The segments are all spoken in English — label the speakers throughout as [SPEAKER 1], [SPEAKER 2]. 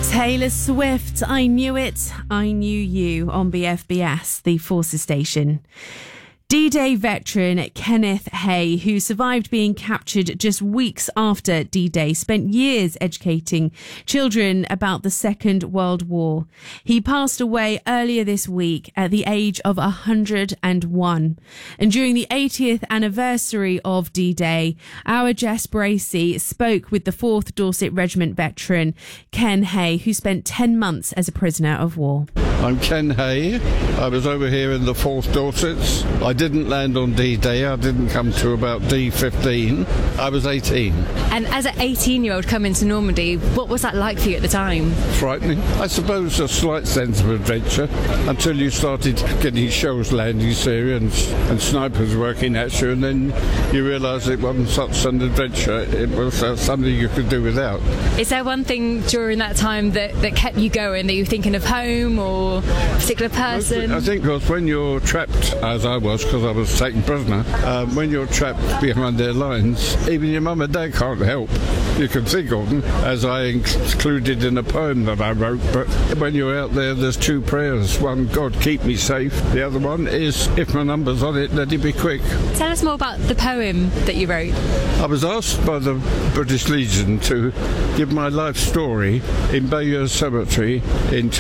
[SPEAKER 1] Taylor Swift, I Knew It, I Knew You on BFBS, the Forces station. D-Day veteran Kenneth Hay, who survived being captured just weeks after D-Day, spent years educating children about the Second World War. He passed away earlier this week at the age of 101. And during the 80th anniversary of D-Day, our Jess Bracey spoke with the 4th Dorset Regiment veteran Ken Hay, who spent 10 months as a prisoner of war.
[SPEAKER 2] I'm Ken Hay. I was over here in the 4th Dorsets. I didn't land on D-Day. I didn't come to about D15. I was 18.
[SPEAKER 3] And as an 18-year-old coming to Normandy, what was that like for you at the time?
[SPEAKER 2] Frightening. I suppose a slight sense of adventure until you started getting shells landing serious and snipers working at you, and then you realise it wasn't such an adventure. It was something you could do without.
[SPEAKER 3] Is there one thing during that time that kept you going, that you were thinking of home or a particular person?
[SPEAKER 2] I think because when you're trapped, as I was, because I was taken prisoner, when you're trapped behind their lines, even your mum and dad can't help. You can think of them, as I included in a poem that I wrote, but when you're out there, there's two prayers. One, God keep me safe. The other one is, if my number's on it, let it be quick.
[SPEAKER 3] Tell us more about the poem that you wrote.
[SPEAKER 2] I was asked by the British Legion to give my life story in Bayeux Cemetery in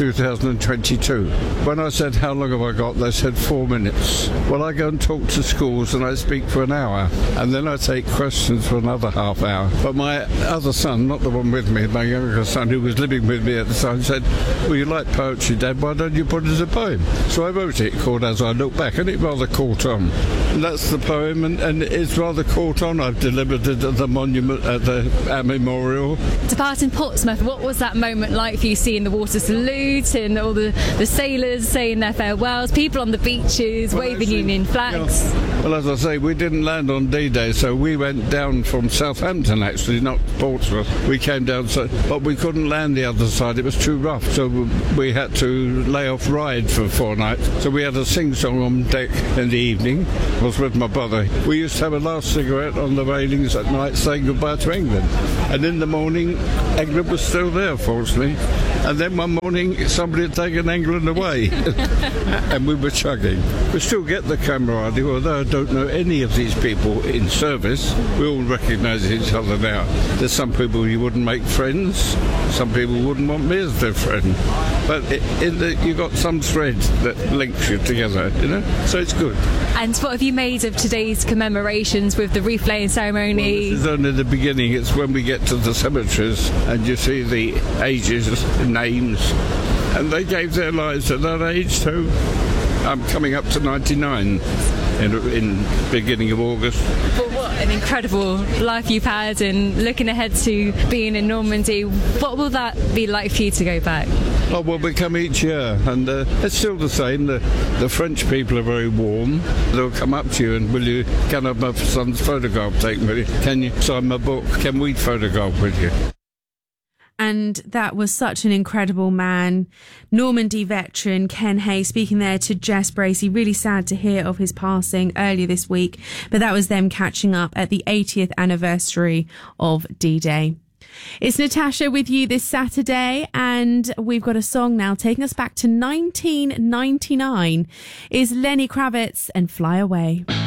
[SPEAKER 2] 2022. When I said, how long have I got, they said 4 minutes. Well, I go and talk to schools and I speak for an hour, and then I take questions for another half hour. But my other son, not the one with me, my younger son who was living with me at the time, said, well, you like poetry, Dad, why don't you put it as a poem? So I wrote it called As I Look Back, and it rather caught on. And that's the poem, and it's rather caught on. I've delivered it at the monument, at our memorial.
[SPEAKER 3] Departing Portsmouth, what was that moment like for you, seeing the water salute and all the sailors saying their farewells, people on the beaches waving Union flags?
[SPEAKER 2] Yeah. Well, as I say, we didn't land on D-Day, so we went down from Southampton, actually, not Portsmouth. We came down, but we couldn't land the other side. It was too rough, so we had to lay off Ryde for 4 nights. So we had a sing-song on deck in the evening. I was with my brother. We used to have a last cigarette on the railings at night saying goodbye to England. And in the morning, England was still there, fortunately. And then one morning, somebody had taken England away. And we were chugging. We still get the camaraderie, although I don't know any of these people in service. We all recognise each other now. There's some people you wouldn't make friends. Some people wouldn't want me as their friend. But you've got some thread that links you together, you know? So it's good.
[SPEAKER 3] And what have you made of today's commemorations with the wreath laying ceremony?
[SPEAKER 2] Well, this is only the beginning. It's when we get to the cemeteries and you see the ages, names, and they gave their lives at that age too. I'm coming up to 99 in beginning of August.
[SPEAKER 3] But what an incredible life you've had, and looking ahead to being in Normandy, what will that be like for you to go back?
[SPEAKER 2] Oh, well, we come each year, and it's still the same. The French people are very warm. They'll come up to you and, can I have my son's photograph taken with you? Can you sign my book? Can we photograph with you?
[SPEAKER 1] And that was such an incredible man. Normandy veteran Ken Hay speaking there to Jess Bracey. Really sad to hear of his passing earlier this week. But that was them catching up at the 80th anniversary of D-Day. It's Natasha with you this Saturday, and we've got a song now taking us back to 1999. Is Lenny Kravitz and Fly Away.